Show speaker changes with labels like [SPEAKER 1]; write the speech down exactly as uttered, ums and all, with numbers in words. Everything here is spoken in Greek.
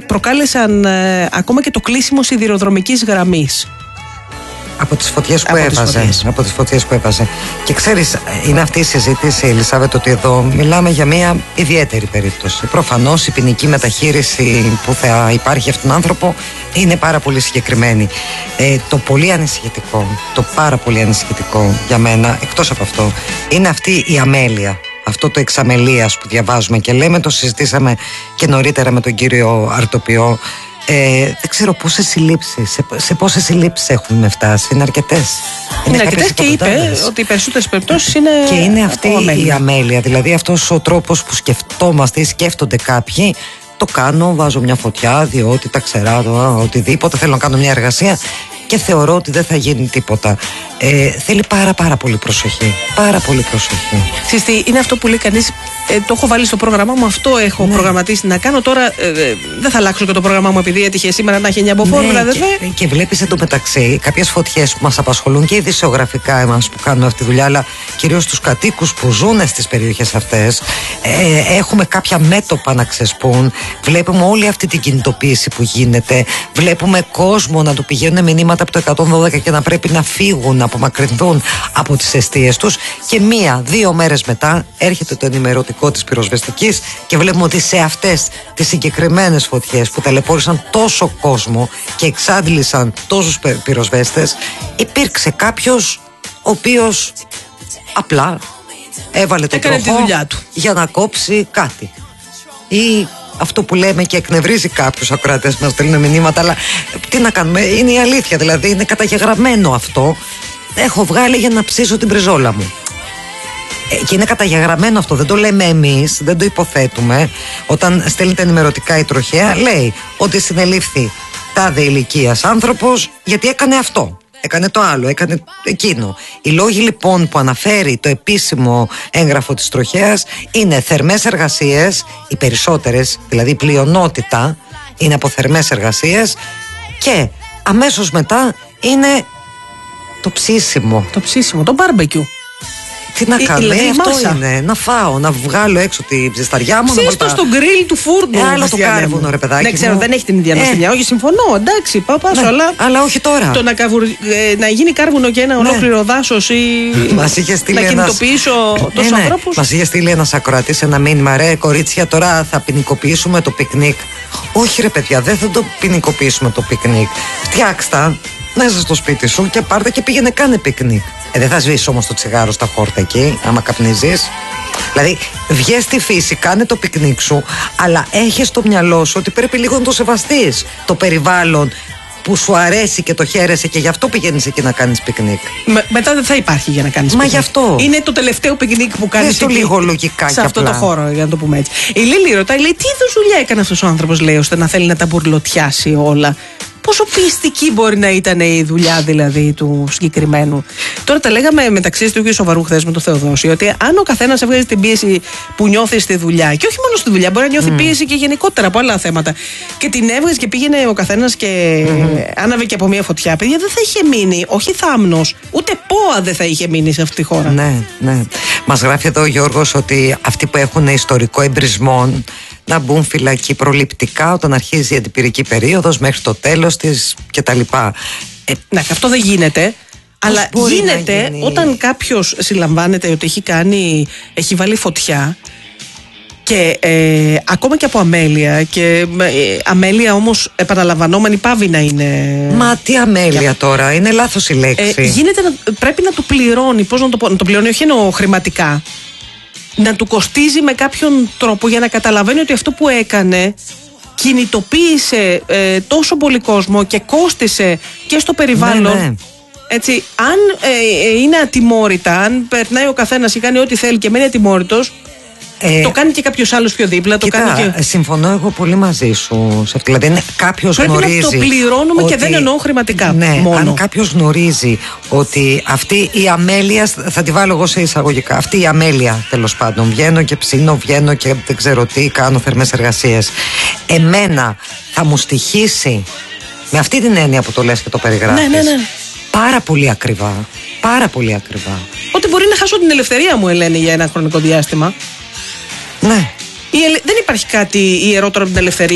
[SPEAKER 1] προκάλεσαν ε, ακόμα και το κλείσιμο σιδηροδρομικής γραμμής.
[SPEAKER 2] Από τις φωτιές που
[SPEAKER 1] από
[SPEAKER 2] έβαζε.
[SPEAKER 1] τις φωτιές.
[SPEAKER 2] Από τις φωτιές που έβαζε. Και ξέρεις, είναι αυτή η συζήτηση, Ελισάβετ, ότι εδώ μιλάμε για μια ιδιαίτερη περίπτωση. Προφανώς η ποινική μεταχείριση που θα υπάρχει αυτόν τον άνθρωπο είναι πάρα πολύ συγκεκριμένη. Ε, το πολύ ανησυχητικό, το πάρα πολύ ανησυχητικό για μένα, εκτός από αυτό, είναι αυτή η αμέλεια. Αυτό το εξαμελίας που διαβάζουμε και λέμε, το συζητήσαμε και νωρίτερα με τον κύριο Αρτοπιό. Ε, δεν ξέρω πόσες συλλήψεις, σε, σε πόσες συλλήψεις έχουμε φτάσει. Είναι αρκετές.
[SPEAKER 1] Είναι, είναι αρκετές και είπε ότι οι περισσότερες περιπτώσεις είναι.
[SPEAKER 2] Και είναι αυτή η αμέλεια. Δηλαδή αυτός ο τρόπος που σκεφτόμαστε ή σκέφτονται κάποιοι. Το κάνω, βάζω μια φωτιά, διότι τα ξεράτω, οτιδήποτε. Θέλω να κάνω μια εργασία και θεωρώ ότι δεν θα γίνει τίποτα. Ε, θέλει πάρα πάρα πολύ προσοχή. Πάρα πολύ προσοχή.
[SPEAKER 1] Συστή, είναι αυτό που λέει κανείς. Ε, το έχω βάλει στο πρόγραμμά μου, αυτό έχω ναι. προγραμματίσει να κάνω. Τώρα ε, δεν θα αλλάξω και το πρόγραμμά μου επειδή έτυχε σήμερα να έχει εννιά μποφόρ, ναι,
[SPEAKER 2] και, και βλέπεις εντωμεταξύ κάποιες φωτιές που μας απασχολούν και ειδησιογραφικά εμάς που κάνουμε αυτή τη δουλειά, αλλά κυρίως τους κατοίκους που ζουν στις περιοχές αυτές. Ε, έχουμε κάποια μέτωπα να ξεσπούν. Βλέπουμε όλη αυτή την κινητοποίηση που γίνεται. Βλέπουμε κόσμο να του πηγαίνουν μηνύματα από το εκατόν δώδεκα και να πρέπει να φύγουν, να απομακρυνθούν από τις εστίες τους. Και μία, δύο μέρες μετά έρχεται το ενημερωτικό της πυροσβεστικής και βλέπουμε ότι σε αυτές τις συγκεκριμένες φωτιές που ταλαιπώρησαν τόσο κόσμο και εξάντλησαν τόσους πυροσβέστες, υπήρξε κάποιος ο οποίος απλά έβαλε το τροχό για να κόψει κάτι. Ή αυτό που λέμε και εκνευρίζει κάποιους ακροατές που μας στέλνουν μηνύματα, αλλά τι να κάνουμε, είναι η αλήθεια, δηλαδή είναι καταγεγραμμένο αυτό. Έχω βγάλει για να ψήσω την πριζόλα μου. Και είναι καταγεγραμμένο αυτό, δεν το λέμε εμείς, δεν το υποθέτουμε. Όταν στέλνεται ενημερωτικά η τροχέα, λέει ότι συνελήφθη τάδε ηλικίας άνθρωπος γιατί έκανε αυτό, έκανε το άλλο, έκανε εκείνο. Οι λόγοι λοιπόν που αναφέρει το επίσημο έγγραφο της τροχέας είναι θερμές εργασίες, οι περισσότερες, δηλαδή η πλειονότητα είναι από θερμές εργασίες, και αμέσως μετά είναι το ψήσιμο.
[SPEAKER 1] Το ψήσιμο, το μπάρμπεκιου.
[SPEAKER 2] Τι να κάνω, ε, αυτό μάσα. Είναι. Να φάω, να βγάλω έξω την ψισταριά μου.
[SPEAKER 1] Ψήστο
[SPEAKER 2] να
[SPEAKER 1] στο γκριλ του φούρνου.
[SPEAKER 2] Ε, άλλο το κάρβουνο, ρε παιδάκι.
[SPEAKER 1] Ναι, ξέρω,
[SPEAKER 2] μου.
[SPEAKER 1] δεν έχει την ίδια νοστιμιά. Όχι, συμφωνώ. Εντάξει, πάω πάσο,
[SPEAKER 2] ναι,
[SPEAKER 1] αλλά.
[SPEAKER 2] Αλλά όχι τώρα.
[SPEAKER 1] Το να, καβουρ... ε, να γίνει κάρβουνο και ένα ναι. ολόκληρο δάσος ή.
[SPEAKER 2] Μας είχε στείλει
[SPEAKER 1] να
[SPEAKER 2] ένας...
[SPEAKER 1] κινητοποιήσω τόσους
[SPEAKER 2] ε, ναι.
[SPEAKER 1] ανθρώπους.
[SPEAKER 2] Μας είχε στείλει ένας ακροατής ένα μήνυμα. Ρε, κορίτσια, τώρα θα ποινικοποιήσουμε το πικνίκ. Όχι, ρε παιδιά, δεν θα το ποινικοποιήσουμε το πικνίκ. Φτιάξτε μέσα στο σπίτι σου και πάρτε και πήγαινε κάνε πικνίκ. Ε, δεν θα σβήσεις όμως το τσιγάρο στα χόρτα εκεί, άμα καπνίζεις. Δηλαδή, βγες στη φύση, κάνε το πικνίκ σου, αλλά έχεις στο μυαλό σου ότι πρέπει λίγο να το σεβαστείς το περιβάλλον που σου αρέσει και το χαίρεσαι, και γι' αυτό πηγαίνεις εκεί να κάνεις πικνίκ. Με,
[SPEAKER 1] μετά δεν θα υπάρχει για να κάνεις
[SPEAKER 2] Μα
[SPEAKER 1] πικνίκ.
[SPEAKER 2] Γι' αυτό.
[SPEAKER 1] Είναι το τελευταίο πικνίκ που κάνεις
[SPEAKER 2] εκεί, λίγο λογικά
[SPEAKER 1] σε αυτό
[SPEAKER 2] απλά.
[SPEAKER 1] Το χώρο, για να το πούμε έτσι. Η Λίλη ρωτάει, λέει, τι είδους δουλειά έκανε αυτός ο άνθρωπος, λέει, ώστε να θέλει να τα μπουρλωτιάσει όλα. Πόσο πιστική μπορεί να ήταν η δουλειά δηλαδή του συγκεκριμένου. Τώρα τα λέγαμε μεταξύ του και σοβαρού χθες με τον Θεοδόση, ότι αν ο καθένας έβγαζε την πίεση που νιώθει στη δουλειά, και όχι μόνο στη δουλειά, μπορεί να νιώθει mm. πίεση και γενικότερα από άλλα θέματα, και την έβγαζε και πήγαινε ο καθένας και mm. άναβε και από μια φωτιά, παιδιά, δεν θα είχε μείνει, όχι θάμνος, ούτε πόα δεν θα είχε μείνει σε αυτή τη χώρα.
[SPEAKER 2] Ναι, ναι. Μας γράφει εδώ ο Γιώργος ότι αυτοί που έχουν ιστορικό εμπρισμό να μπουν φυλακή προληπτικά όταν αρχίζει η αντιπυρική περίοδος μέχρι το τέλος της κτλ.
[SPEAKER 1] Ε, ναι, αυτό δεν γίνεται. Αλλά γίνεται όταν κάποιος συλλαμβάνεται ότι έχει κάνει, έχει βάλει φωτιά, και ε, ακόμα και από αμέλεια, και ε, αμέλεια όμως επαναλαμβανόμενη πάβει να είναι.
[SPEAKER 2] Μα τι αμέλεια για... τώρα, είναι λάθος η λέξη.
[SPEAKER 1] Ε, γίνεται να, πρέπει να του πληρώνει, πώς να το πω, να το πληρώνει, όχι εννοώ χρηματικά, να του κοστίζει με κάποιον τρόπο για να καταλαβαίνει ότι αυτό που έκανε κινητοποίησε ε, τόσο πολύ κόσμο και κόστισε και στο περιβάλλον. Ναι, ναι. Έτσι, αν ε, ε, είναι ατιμόρυτα, αν περνάει ο καθένας και κάνει ό,τι θέλει και μένει ατιμόρυτος, ε, το κάνει και κάποιος άλλος πιο δίπλα.
[SPEAKER 2] Κοίτα, το κάνει και... συμφωνώ εγώ πολύ μαζί σου. Δηλαδή, κάποιος
[SPEAKER 1] πρέπει
[SPEAKER 2] γνωρίζει.
[SPEAKER 1] Πρέπει να το πληρώνουμε
[SPEAKER 2] ότι...
[SPEAKER 1] και δεν εννοώ χρηματικά.
[SPEAKER 2] Ναι,
[SPEAKER 1] μόνο.
[SPEAKER 2] Αν κάποιος γνωρίζει ότι αυτή η αμέλεια, θα τη βάλω εγώ σε εισαγωγικά, αυτή η αμέλεια τέλος πάντων, βγαίνω και ψήνω, βγαίνω και δεν ξέρω τι, κάνω θερμές εργασίες. Εμένα θα μου στοιχήσει, με αυτή την έννοια που το λες και το περιγράφεις,
[SPEAKER 1] ναι, ναι, ναι.
[SPEAKER 2] πάρα πολύ ακριβά. Πάρα πολύ ακριβά.
[SPEAKER 1] Ότι μπορεί να χάσω την ελευθερία μου, Ελένη, για ένα χρονικό διάστημα.
[SPEAKER 2] Ναι.
[SPEAKER 1] Η ελε... Δεν υπάρχει κάτι ιερότερο από την ελευθερία.